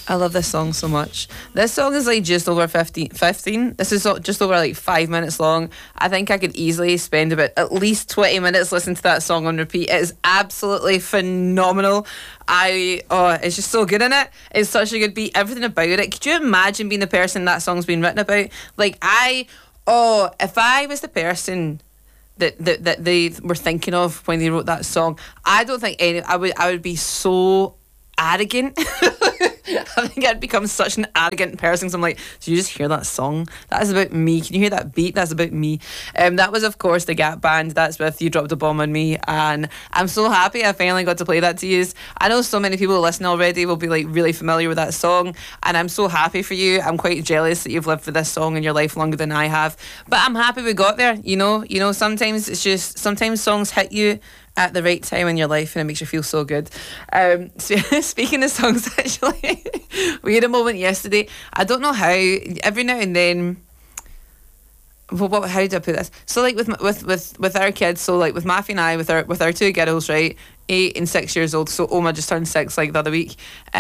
I love this song so much. This song is like just over 15. This is just over like 5 minutes long. I think I could easily spend about at least 20 minutes listening to that song on repeat. It is absolutely phenomenal. It's just so good in it. It's such a good beat. Everything about it. Could you imagine being the person that song's been written about? Like if I was the person that they were thinking of when they wrote that song, I don't think I would be so arrogant. I think I'd become such an arrogant person. So I'm like, do you just hear that song? That is about me. Can you hear that beat? That's about me. That was, of course, the Gap Band. That's with You Dropped a Bomb on Me. And I'm so happy I finally got to play that to you. I know so many people listening already will be like really familiar with that song. And I'm so happy for you. I'm quite jealous that you've lived for this song in your life longer than I have. But I'm happy we got there. You know, sometimes songs hit you at the right time in your life and it makes you feel so good. So speaking of songs, actually, we had a moment yesterday. I don't know how, every now and then, how do I put this? So like with our kids, so like with Maffy and I, with our two girls, right, 8 and 6 years old, so Oma just turned 6 like the other week,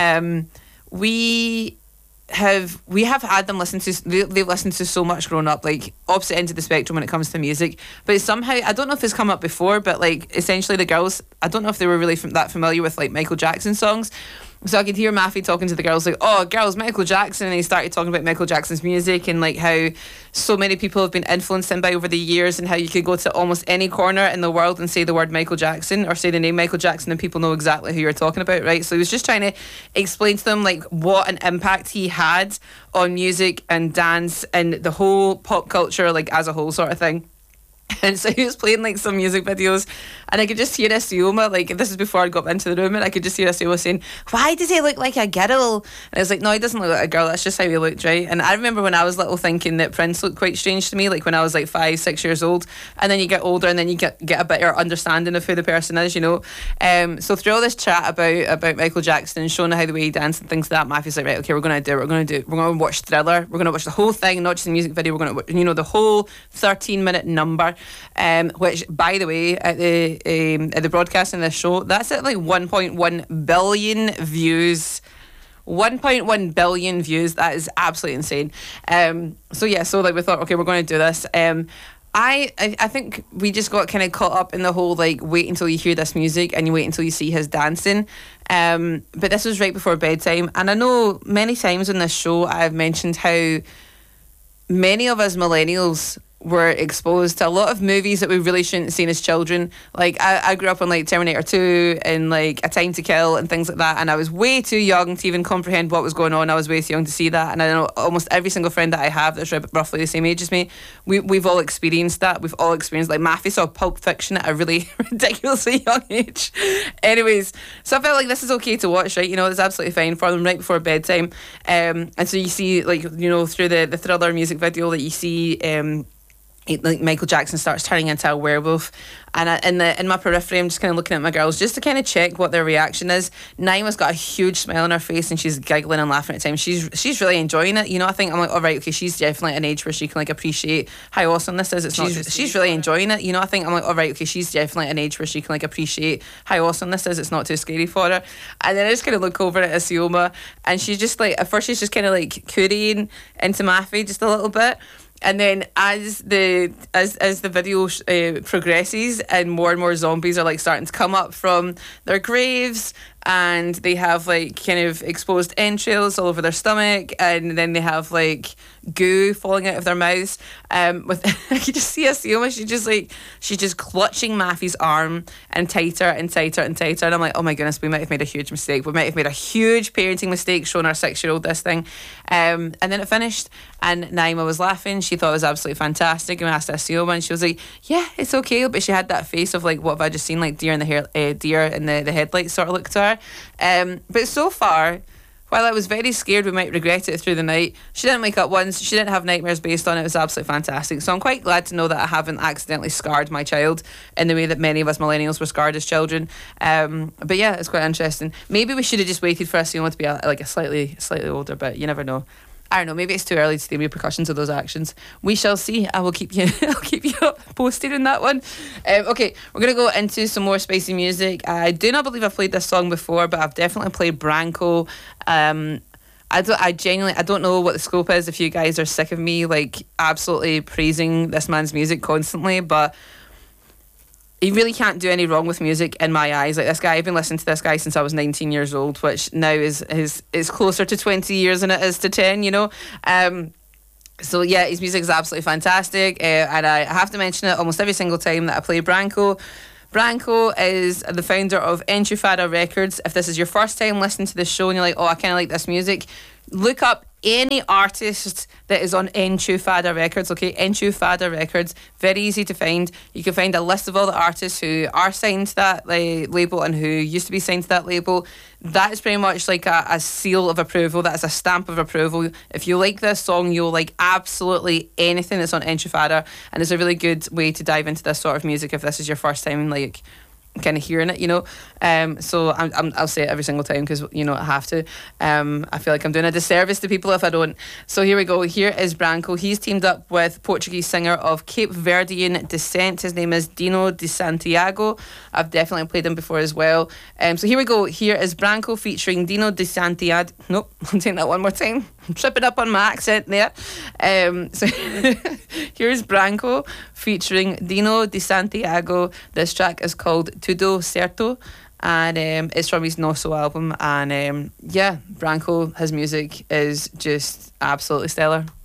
we have had them they've listened to so much growing up, like opposite ends of the spectrum when it comes to music, but somehow, I don't know if it's come up before, but like essentially the girls, I don't know if they were really that familiar with like Michael Jackson songs. So I could hear Maffy talking to the girls like, oh, girls, Michael Jackson. And he started talking about Michael Jackson's music and like how so many people have been influenced him by over the years, and how you could go to almost any corner in the world and say the word Michael Jackson or say the name Michael Jackson and people know exactly who you're talking about, right? So he was just trying to explain to them like what an impact he had on music and dance and the whole pop culture like as a whole sort of thing. And so he was playing like some music videos, and I could just hear Asioma, like this is before I got into the room, and I could just hear Asioma saying, why does he look like a girl? And I was like, no, he doesn't look like a girl, that's just how he looked, right? And I remember when I was little thinking that Prince looked quite strange to me, like when I was like 5, 6 years old, and then you get older and then you get a better understanding of who the person is, you know. So through all this chat about Michael Jackson and showing how the way he danced and things like that, Matthew's like, right, okay, we're going to watch Thriller, we're going to watch the whole thing, not just the music video, we're going to, you know, the whole 13-minute number. Which, by the way, at the broadcast in this show, that's at like 1.1 billion views. 1.1 billion views. That is absolutely insane. So like we thought, okay, we're going to do this. I think we just got kind of caught up in the whole like wait until you hear this music and you wait until you see his dancing. But this was right before bedtime, and I know many times on this show I've mentioned how many of us millennials were exposed to a lot of movies that we really shouldn't have seen as children. Like I grew up on like Terminator 2 and like A Time to Kill and things like that, and I was way too young to even comprehend what was going on. I was way too young to see that, and I know almost every single friend that I have that's roughly the same age as me, we've all experienced that. We've all experienced, like Maffy saw Pulp Fiction at a really ridiculously young age. Anyways, so I felt like this is okay to watch, right? You know, it's absolutely fine for them right before bedtime. And so you see, like, you know, through the Thriller music video that you see like Michael Jackson starts turning into a werewolf, and in my periphery I'm just kind of looking at my girls just to kind of check what their reaction is. Naima's got a huge smile on her face and she's giggling and laughing at times. She's really enjoying it, you know. I think I'm like, all right, okay, she's definitely at an age where she can like appreciate how awesome this is. She's really enjoying it, you know. I think I'm like, all right, okay, she's definitely at an age where she can like appreciate how awesome this is. It's not too scary for her. And then I just kind of look over at Asioma, and she's just like, at first she's just kind of like cooeying into Maffy just a little bit. And then as the video progresses and more zombies are like starting to come up from their graves, and they have like kind of exposed entrails all over their stomach, and then they have like goo falling out of their mouths. I could just see Asioma, she's just clutching Maffy's arm and tighter and tighter and tighter, and I'm like, oh my goodness, we might have made a huge mistake. We might have made a huge parenting mistake showing our 6-year-old this thing. And then it finished, and Naima was laughing. She thought it was absolutely fantastic, and we asked Asioma, and she was like, yeah, it's okay. But she had that face of like, what have I just seen, like deer in the headlights sort of look to her. But so far, while I was very scared we might regret it through the night, she didn't wake up once. She didn't have nightmares based on it. It was absolutely fantastic. So I'm quite glad to know that I haven't accidentally scarred my child in the way that many of us millennials were scarred as children. But yeah, it's quite interesting. Maybe we should have just waited for Asioma to be a slightly older, but you never know. I don't know, maybe it's too early to see the repercussions of those actions. We shall see. I will keep you posted on that one. Okay, we're going to go into some more spicy music. I do not believe I've played this song before, but I've definitely played Branco I genuinely, I don't know what the scope is if you guys are sick of me like absolutely praising this man's music constantly, but he really can't do any wrong with music in my eyes. Like this guy, I've been listening to this guy since I was 19 years old, which now is closer to 20 years than it is to 10, you know. So yeah, his music is absolutely fantastic, and I have to mention it almost every single time that I play Branco. Branco is the founder of Enchufada Records. If this is your first time listening to this show and you're like, oh, I kind of like this music, look up any artist that is on Enchufada Records, okay? Enchufada Records, very easy to find. You can find a list of all the artists who are signed to that label and who used to be signed to that label. That is pretty much like a seal of approval. That is a stamp of approval. If you like this song, you'll like absolutely anything that's on Enchufada, and it's a really good way to dive into this sort of music if this is your first time like kind of hearing it, you know. So I'll say it every single time because, you know, I have to. I feel like I'm doing a disservice to people if I don't. So here we go. Here is Branco. He's teamed up with Portuguese singer of Cape Verdean descent. His name is Dino de Santiago. I've definitely played him before as well. So here we go. Here is Branco featuring Dino de Santiago. Nope, I'm saying that one more time. I'm tripping up on my accent there. So here's Branco featuring Dino de Santiago. This track is called Tudo Certo, and it's from his Nosso album. And yeah, Branco, his music is just absolutely stellar.